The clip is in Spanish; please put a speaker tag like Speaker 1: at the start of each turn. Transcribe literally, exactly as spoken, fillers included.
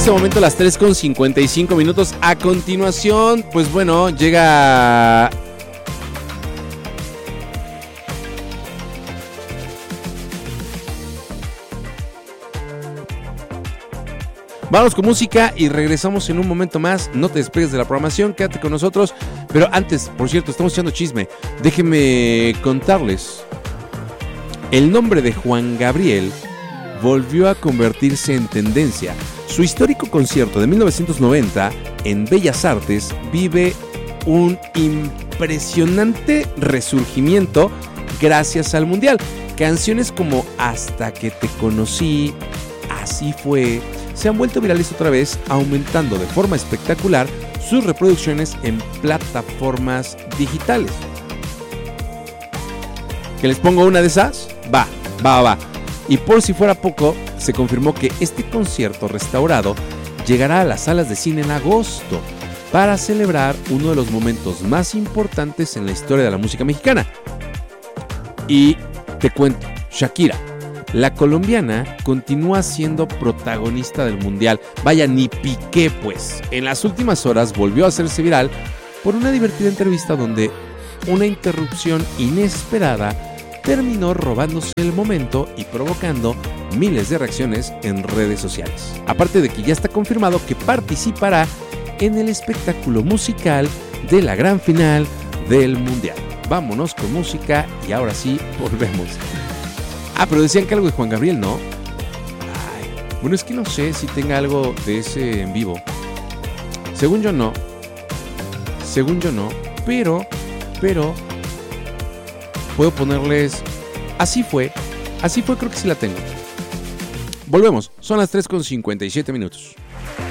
Speaker 1: este momento las tres con cincuenta y cinco minutos. A continuación, pues bueno, llega... Vamos con música y regresamos en un momento más. No te despegues de la programación, quédate con nosotros. Pero antes, por cierto, estamos echando chisme. Déjenme contarles. El nombre de Juan Gabriel volvió a convertirse en tendencia. Su histórico concierto de mil novecientos noventa en Bellas Artes vive un impresionante resurgimiento gracias al Mundial. Canciones como Hasta que te conocí, Así fue, se han vuelto virales otra vez, aumentando de forma espectacular sus reproducciones en plataformas digitales. ¿Que les pongo una de esas? Va, va, va. Y por si fuera poco, se confirmó que este concierto restaurado llegará a las salas de cine en agosto para celebrar uno de los momentos más importantes en la historia de la música mexicana. Y te cuento, Shakira, la colombiana, continúa siendo protagonista del mundial. Vaya, ni Piqué pues. En las últimas horas volvió a hacerse viral por una divertida entrevista donde una interrupción inesperada terminó robándose el momento y provocando miles de reacciones en redes sociales. Aparte de que ya está confirmado que participará en el espectáculo musical de la gran final del mundial. Vámonos con música y ahora sí volvemos. Ah, pero decían que algo de Juan Gabriel, ¿no? Ay, bueno, es que no sé si tenga algo de ese en vivo. Según yo no. Según yo no. Pero, pero... puedo ponerles... Así fue. Así fue, creo que sí la tengo. Volvemos. Son las tres con cincuenta y siete minutos.